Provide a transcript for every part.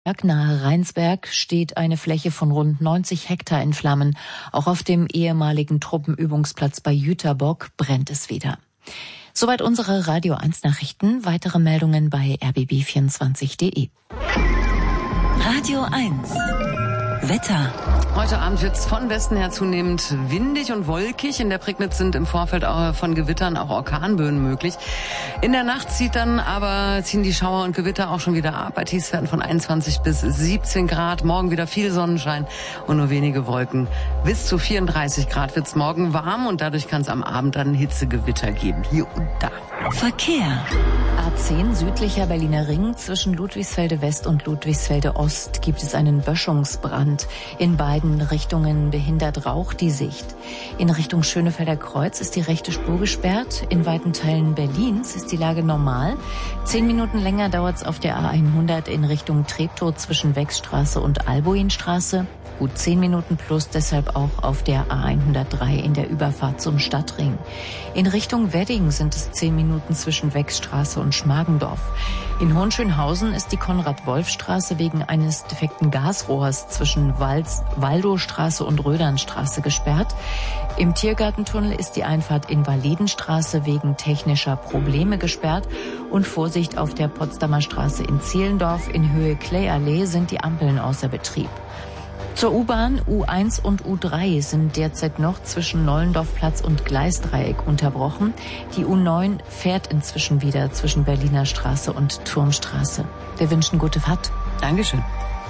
Nahe Rheinsberg steht eine Fläche von rund 90 Hektar in Flammen. Auch auf dem ehemaligen Truppenübungsplatz bei Jüterbock brennt es wieder. Soweit unsere Radio 1 Nachrichten. Weitere Meldungen bei rbb24.de. Radio 1 Wetter. Heute Abend wird es von Westen her zunehmend windig und wolkig. In der Prignitz sind im Vorfeld von Gewittern auch Orkanböen möglich. In der Nacht ziehen die Schauer und Gewitter auch schon wieder ab. Bei Tiefstwerten von 21 bis 17 Grad. Morgen wieder viel Sonnenschein und nur wenige Wolken. Bis zu 34 Grad wird es morgen warm und dadurch kann es am Abend dann Hitzegewitter geben. Hier und da. Verkehr. A10 südlicher Berliner Ring zwischen Ludwigsfelde West und Ludwigsfelde Ost gibt es einen Böschungsbrand. In beiden Richtungen behindert Rauch die Sicht. In Richtung Schönefelder Kreuz ist die rechte Spur gesperrt. In weiten Teilen Berlins ist die Lage normal. 10 Minuten länger dauert es auf der A100 in Richtung Treptow zwischen Wechsstraße und Albuinstraße. Gut 10 Minuten plus deshalb auch auf der A103 in der Überfahrt zum Stadtring. In Richtung Wedding sind es 10 Minuten zwischen Wechsstraße und Schmargendorf. In Hohenschönhausen ist die Konrad-Wolf-Straße wegen eines defekten Gasrohrs zwischen Waldowstraße und Rödernstraße gesperrt. Im Tiergartentunnel ist die Einfahrt in Waledenstraße wegen technischer Probleme gesperrt. Und Vorsicht auf der Potsdamer Straße in Zehlendorf in Höhe Klayallee sind die Ampeln außer Betrieb. Zur U-Bahn U1 und U3 sind derzeit noch zwischen Nollendorfplatz und Gleisdreieck unterbrochen. Die U9 fährt inzwischen wieder zwischen Berliner Straße und Turmstraße. Wir wünschen gute Fahrt. Dankeschön.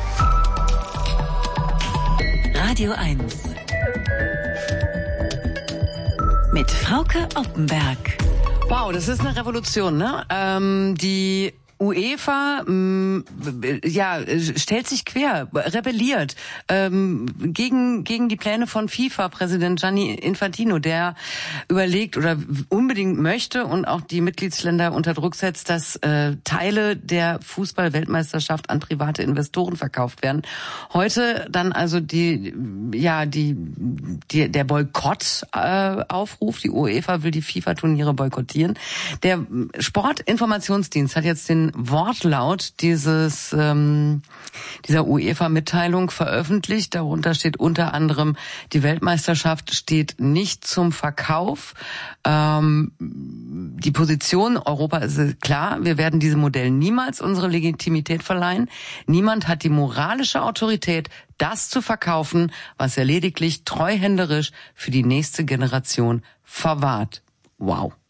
Radio 1 mit Frauke Oppenberg. Wow, das ist eine Revolution, ne? Die UEFA stellt sich quer, rebelliert gegen die Pläne von FIFA-Präsident Gianni Infantino, der überlegt oder unbedingt möchte und auch die Mitgliedsländer unter Druck setzt, dass Teile der Fußball-Weltmeisterschaft an private Investoren verkauft werden. Heute dann also der Boykott-Aufruf. Die UEFA will die FIFA-Turniere boykottieren. Der Sportinformationsdienst hat jetzt den Wortlaut dieser UEFA-Mitteilung veröffentlicht. Darunter steht unter anderem, die Weltmeisterschaft steht nicht zum Verkauf. Die Position Europa ist klar, wir werden diesem Modell niemals unsere Legitimität verleihen. Niemand hat die moralische Autorität, das zu verkaufen, was er lediglich treuhänderisch für die nächste Generation verwahrt. Wow.